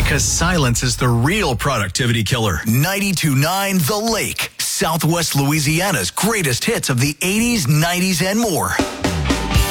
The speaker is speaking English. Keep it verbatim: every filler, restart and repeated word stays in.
Because silence is the real productivity killer. ninety-two point nine The Lake, Southwest Louisiana's greatest hits of the eighties, nineties, and more.